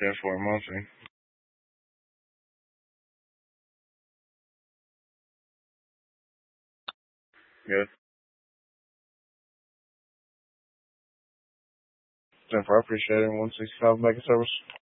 10-4 monthly. Yes. 10-4, I appreciate it. 165 back in service.